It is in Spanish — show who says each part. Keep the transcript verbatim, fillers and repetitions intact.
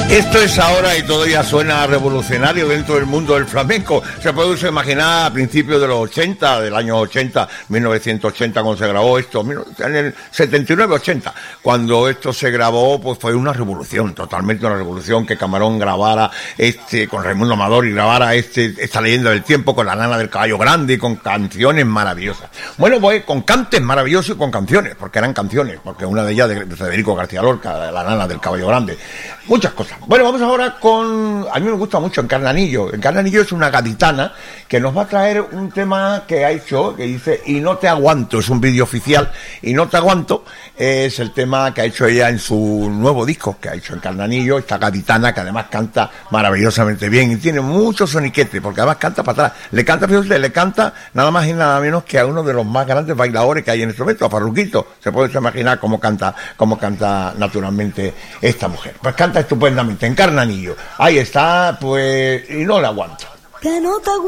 Speaker 1: Esto es ahora y todavía suena revolucionario dentro del mundo del flamenco. Se puede imaginar a principios de los ochenta, del año ochenta, mil novecientos ochenta, cuando se grabó esto, en el setenta y nueve ochenta, cuando esto se grabó, pues fue una revolución, totalmente una revolución, que Camarón grabara este, con Raimundo Amador, y grabara este, esta Leyenda del Tiempo con la Nana del Caballo Grande, y con canciones maravillosas. Bueno, pues con cantes maravillosos y con canciones, porque eran canciones, porque una de ellas de Federico García Lorca, la Nana del Caballo Grande, muchas cosas. Bueno, vamos ahora con... A mí me gusta mucho Encarnanillo. Encarnanillo es una gaditana que nos va a traer un tema que ha hecho, que dice Y no te aguanto. Es un vídeo oficial. Y no te aguanto es el tema que ha hecho ella en su nuevo disco, que ha hecho Encarnanillo, esta gaditana que además canta maravillosamente bien y tiene mucho soniquete, porque además canta para atrás. Le canta, fíjate, le canta nada más y nada menos que a uno de los más grandes bailadores que hay en este momento, a Farruquito. Se puede imaginar cómo canta, cómo canta naturalmente esta mujer. Pues canta estupendamente. Encarnanillo. Ahí está, pues, y no le aguanto.
Speaker 2: Que no te